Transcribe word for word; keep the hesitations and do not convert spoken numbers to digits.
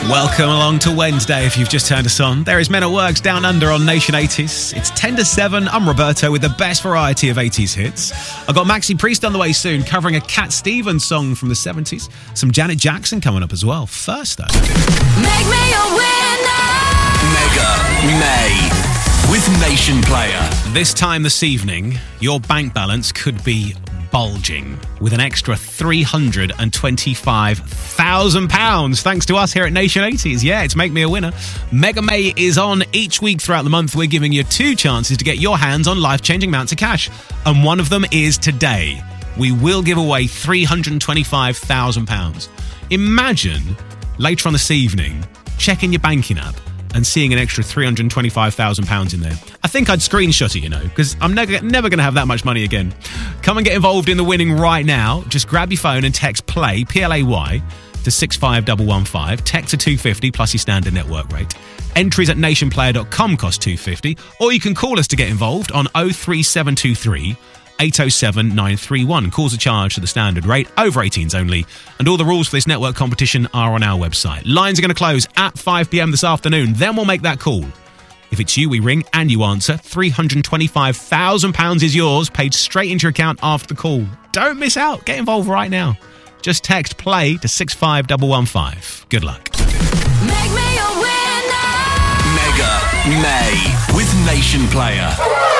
Welcome along to Wednesday if you've just turned us on. There is Men at Work's Down Under on Nation eighties. It's ten to seven. I'm Roberto with the best variety of eighties hits. I've got Maxi Priest on the way soon, covering a Cat Stevens song from the seventies. Some Janet Jackson coming up as well. First, though. Make me a winner! Mega May with Nation Player. This time this evening, your bank balance could be bulging with an extra three hundred twenty-five thousand pounds thanks to us here at Nation eighties. Yeah, it's Make Me a Winner. Mega May is on each week throughout the month. We're giving you two chances to get your hands on life-changing amounts of cash, and one of them is today. We will give away three hundred twenty-five thousand pounds. Imagine later on this evening checking your banking app and seeing an extra three hundred twenty-five thousand pounds in there. I think I'd screenshot it, you know, because I'm ne- never going to have that much money again. Come and get involved in the winning right now. Just grab your phone and text PLAY, P L A Y, to six five one one five. Text to two hundred fifty plus your standard network rate. Entries at nation player dot com cost two hundred fifty, or you can call us to get involved on oh three seven two three, eight oh seven, nine three one. Calls are charged to the standard rate, over eighteens only, and all the rules for this network competition are on our website. Lines are going to close at five p.m. this afternoon, then we'll make that call. If it's you, we ring and you answer. three hundred twenty-five thousand pounds is yours, paid straight into your account after the call. Don't miss out. Get involved right now. Just text PLAY to six five one one five. Good luck. Make me a winner! Mega May with Nation Player.